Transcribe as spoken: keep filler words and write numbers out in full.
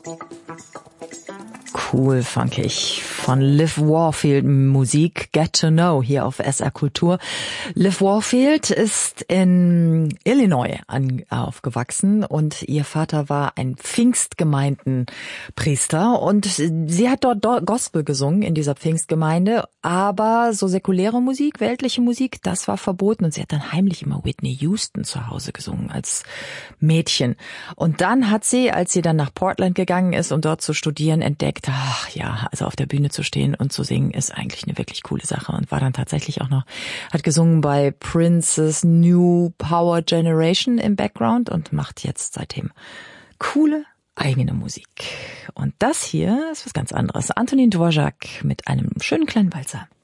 Cool, funkig. Von Liv Warfield Musik, Get to Know, hier auf S R Kultur. Liv Warfield ist in Illinois an, aufgewachsen und ihr Vater war ein Pfingstgemeindenpriester und sie hat dort Gospel gesungen in dieser Pfingstgemeinde, aber so säkuläre Musik, weltliche Musik, das war verboten und sie hat dann heimlich immer Whitney Houston zu Hause gesungen als Mädchen. Und dann hat sie, als sie dann nach Portland gegangen ist, um dort zu studieren, entdeckt, ach ja, also auf der Bühne zu stehen und zu singen ist eigentlich eine wirklich coole Sache und war dann tatsächlich auch noch, hat gesungen bei Prince's New Power Generation im Background und macht jetzt seitdem coole eigene Musik. Und das hier ist was ganz anderes. Antonin Dvorak mit einem schönen kleinen Walzer.